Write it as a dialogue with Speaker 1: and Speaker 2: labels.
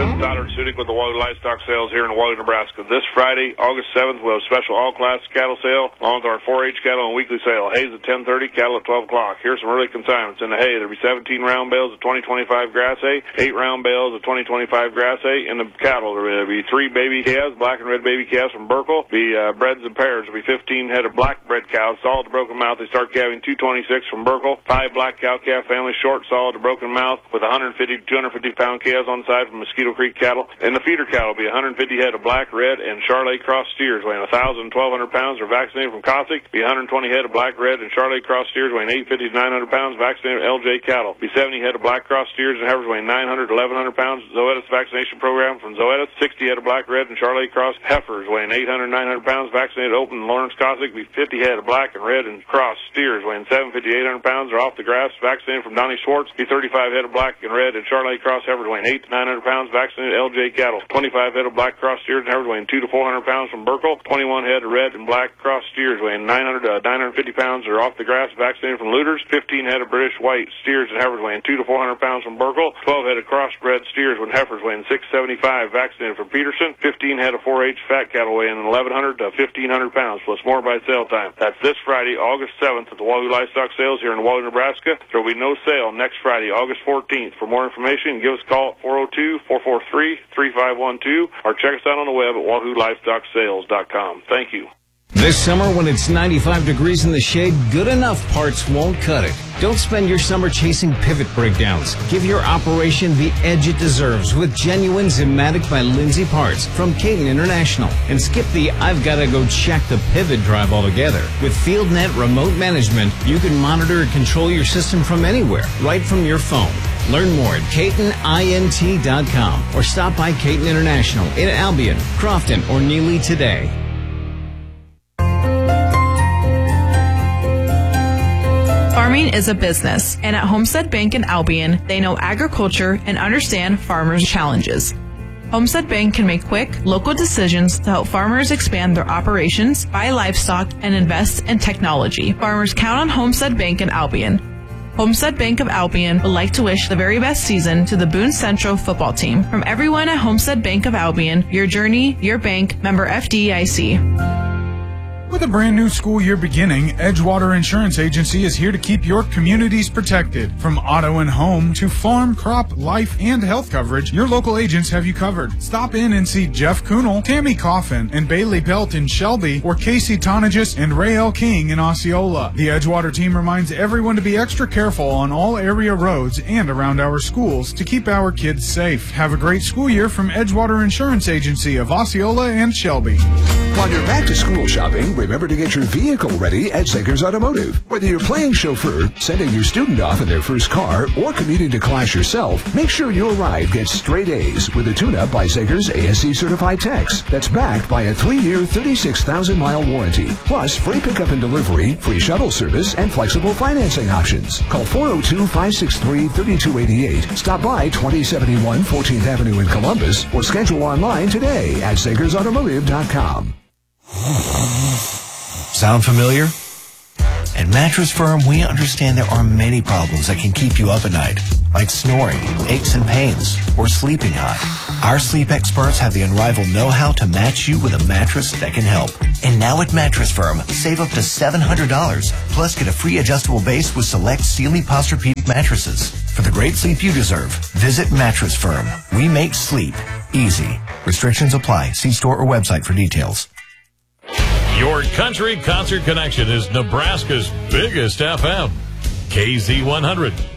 Speaker 1: This is Stoddard Sudik with the Wahoo Livestock Sales here in Wahoo, Nebraska. This Friday, August 7th, we'll have a special all-class cattle sale along with our 4-H cattle and weekly sale. Hay's at 10:30, cattle at 12 o'clock. Here's some early consignments. In the hay, there'll be 17 round bales of 2025 grass hay, 8 round bales of 2025 grass hay. In the cattle, there'll be 3 baby calves, black and red baby calves from Burkle. Be breds and pairs. There'll be 15 head of black bred cows, solid to broken mouth. They start calving 226 from Burkle. 5 black cow-calf families, short, solid to broken mouth, with 150 to 250 pound calves on the side from Mosquito Creek cattle. And the feeder cattle will be 150 head of black, red, and Charolais cross steers weighing 1,000 and 1,200 pounds are vaccinated from Cossack. Be 120 head of black, red, and Charolais cross steers weighing 850 to 900 pounds vaccinated with LJ cattle. Be 70 head of black cross steers and heifers weighing 900 to 1,100 pounds. Zoetis vaccination program from Zoetis. 60 head of black, red, and Charolais cross heifers weighing 800 900 pounds vaccinated open in Lawrence Cossack. Be 50 head of black and red and cross steers weighing 750 800 pounds are off the grass vaccinated from Donnie Schwartz. Be 35 head of black and red and Charolais cross heifers weighing 8 to 900 pounds vaccinated LJ cattle. 25 head of black cross steers and heifers weighing 2 to 400 pounds from Burkle. 21 head of red and black cross steers weighing 900 to 950 pounds are off the grass vaccinated from Looters. 15 head of British white steers and heifers weighing 2 to 400 pounds from Burkle. 12 head of crossbred steers with heifers weighing 675 vaccinated from Peterson. 15 head of 4-H fat cattle weighing 1,100 to 1,500 pounds, plus more by sale time. That's this Friday, August 7th at the Wahoo Livestock Sales here in Wahoo, Nebraska. There will be no sale next Friday, August 14th. For more information, give us a call at 402-443-3512 or check us out on the web at wahoo-livestocksales.com. Thank you.
Speaker 2: This summer, when it's 95 degrees in the shade, good enough parts won't cut it. Don't spend your summer chasing pivot breakdowns. Give your operation the edge it deserves with genuine Zimatic by Lindsay parts from Caton International. And skip the I've got to go check the pivot drive altogether. With FieldNet remote management, you can monitor and control your system from anywhere, right from your phone. Learn more at CatonINT.com or stop by Caton International in Albion, Crofton, or Neely today.
Speaker 3: Farming is a business, and at Homestead Bank in Albion, they know agriculture and understand farmers' challenges. Homestead Bank can make quick, local decisions to help farmers expand their operations, buy livestock, and invest in technology. Farmers count on Homestead Bank in Albion. Homestead Bank of Albion would like to wish the very best season to the Boone Central football team. From everyone at Homestead Bank of Albion, your journey, your bank, member FDIC.
Speaker 4: With a brand new school year beginning, Edgewater Insurance Agency is here to keep your communities protected. From auto and home to farm, crop, life, and health coverage, your local agents have you covered. Stop in and see Jeff Kuhnel, Tammy Coffin, and Bailey Belt in Shelby, or Casey Tonagis and Ray L. King in Osceola. The Edgewater team reminds everyone to be extra careful on all area roads and around our schools to keep our kids safe. Have a great school year from Edgewater Insurance Agency of Osceola and Shelby.
Speaker 5: While you're back to school shopping, remember to get your vehicle ready at Zegers Automotive. Whether you're playing chauffeur, sending your student off in their first car, or commuting to class yourself, make sure your ride gets straight A's with a tune-up by Zegers ASC Certified Techs that's backed by a 3-year, 36,000-mile warranty. Plus, free pickup and delivery, free shuttle service, and flexible financing options. Call 402-563-3288. Stop by 2071 14th Avenue in Columbus, or schedule online today at ZegersAutomotive.com.
Speaker 6: Sound familiar? At Mattress Firm, we understand there are many problems that can keep you up at night, like snoring, aches and pains, or sleeping high. Our sleep experts have the unrivaled know-how to match you with a mattress that can help. And now at Mattress Firm, save up to $700, plus get a free adjustable base with select Sealy Posturepedic mattresses. For the great sleep you deserve, visit Mattress Firm. We make sleep easy. Restrictions apply. See store or website for details.
Speaker 7: Your country concert connection is Nebraska's biggest FM. KZ100.